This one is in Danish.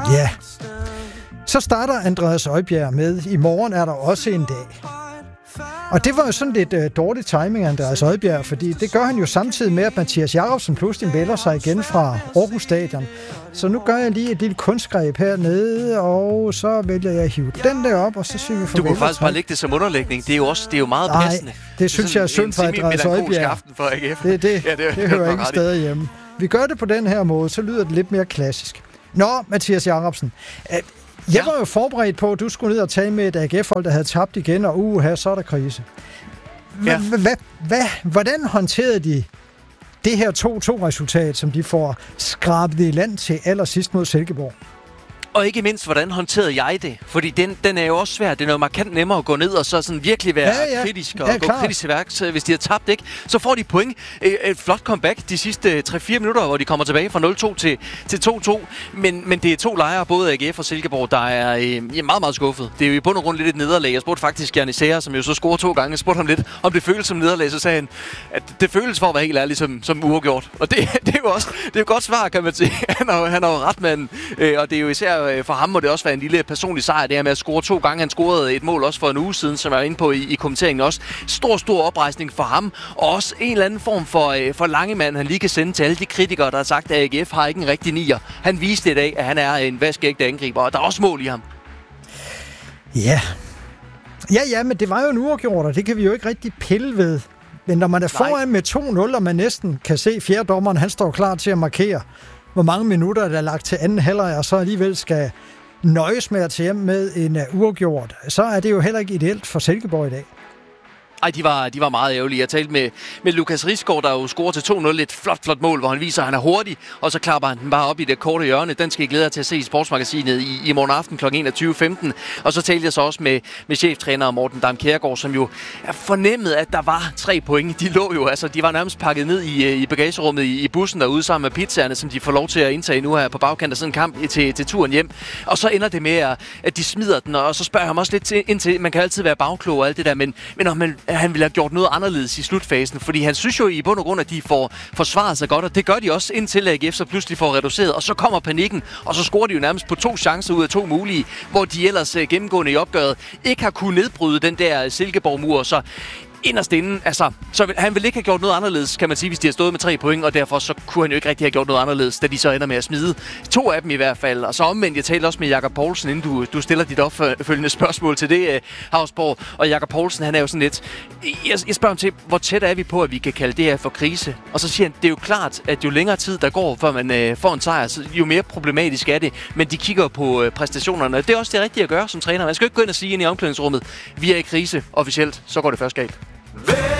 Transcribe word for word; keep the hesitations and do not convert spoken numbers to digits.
Ja. Så starter Andreas Højbjerg med, i morgen er der også en dag. Og det var jo sådan lidt uh, dårlig timing af Andreas Højbjerg, fordi det gør han jo samtidig med, at Mathias Jacobsen pludselig melder sig igen fra Aarhus Stadion. Så nu gør jeg lige et lille kunstgreb hernede, og så vælger jeg at hive den der op, og så siger vi farvel. Du kunne faktisk bare lægge det som underlægning. Det er jo også det er jo meget Nej, passende. det synes det jeg er synd for Andreas Højbjerg. For A G F. Det, det, ja, det, det, det hører ingen steder hjemme. Vi gør det på den her måde, så lyder det lidt mere klassisk. Nå, Mathias Jacobsen. Jeg var jo forberedt på, at du skulle ned og tale med et A G F-hold, der havde tabt igen, og uh, her så er der krise. Ja. Hvordan håndterede de det her to to-resultat, som de får skrabet i land til allersidst mod Silkeborg? Og ikke mindst, hvordan håndterede jeg det? Fordi den, den er jo også svær. Det er jo markant nemmere at gå ned og så sådan virkelig være ja, ja. kritisk og ja, gå kritisk til værks. Hvis de har tabt, ikke? Så får de point. Et, et flot comeback de sidste tre fire minutter, hvor de kommer tilbage fra nul to til, til to to. Men, men det er to lejre, både A G F og Silkeborg, der er øh, meget, meget skuffet. Det er jo i bund og grund lidt et nederlag. Jeg spurgte faktisk Janne Seher, som jo så scorer to gange. Jeg spurgte ham lidt, om det føles som nederlag. Så sagde han, at det føles for at være helt ærlig som, som uafgjort. Og det, det er jo også det er jo godt svar, kan man sige. Han har, han har jo ret, mand. Øh, og det er jo især for ham må det også være en lille personlig sejr, det her med at score to gange. Han scorede et mål også for en uge siden, som jeg var inde på i, i kommenteringen også. Stor, stor oprejsning for ham, og også en eller anden form for, øh, for Langemand, han lige kan sende til alle de kritikere, der har sagt, at A G F har ikke en rigtig nier. Han viste i dag, at han er en vaskeægte angriber, og der er også mål i ham. Ja. Ja, ja, men det var jo en uafgjort, og det kan vi jo ikke rigtig pille ved. Men når man er foran med to nul, og man næsten kan se fjerdommeren, han står klar til at markere, hvor mange minutter der er lagt til anden halvleg, og så alligevel skal nøjes med at tage hjem med en uh, uafgjort, så er det jo heller ikke ideelt for Silkeborg i dag. Ej, de var, de var meget ærgerlige. Jeg talte med, med Lukas Risgaard, der jo scorer til to nul. Et flot, flot mål, hvor han viser, at han er hurtig, og så klapper han den bare op i det korte hjørne. Den skal I glæde jer til at se i Sportsmagasinet i, i morgen aften kl. enogtyve femten. Og så talte jeg så også med, med cheftræner Morten Dam Kjærgaard, som jo fornemmede, at der var tre point. De lå jo, altså, de var nærmest pakket ned i, i bagagerummet i, i bussen derude sammen med pizzaerne, som de får lov til at indtage nu her på bagkant af sådan en kamp til, til turen hjem. Og så ender det med, at de smider den, og så spørger jeg ham også lidt til, indtil, man kan altid være bagklog og alt det der, men, men om man, han ville have gjort noget anderledes i slutfasen, fordi han synes jo i bund og grund, at de får forsvaret sig godt, og det gør de også, indtil A G F så pludselig får reduceret, og så kommer panikken, og så scorer de jo nærmest på to chancer ud af to mulige, hvor de ellers gennemgående i opgøret ikke har kunnet nedbryde den der Silkeborg-mur, så inderst inden, altså, så han ville ikke have gjort noget anderledes, kan man sige, hvis de har stået med tre point, og derfor så kunne han jo ikke rigtig have gjort noget anderledes, da de så ender med at smide to af dem i hvert fald. Og så omvendt, jeg talte også med Jakob Poulsen, inden du, du stiller dit opfølgende spørgsmål til det, uh, Havsborg. Og Jakob Poulsen, han er jo sådan lidt, jeg, jeg spørger ham til, hvor tæt er vi på, at vi kan kalde det her for krise? Og så siger han, det er jo klart, at jo længere tid der går, før man uh, får en sejr, så jo mere problematisk er det. Men de kigger på uh, præstationerne, og det er også det rigtige at gøre som træner. Man skal jo ikke gå ind og sige ind i omklædningsrummet, vi er i krise officielt, så går det først galt.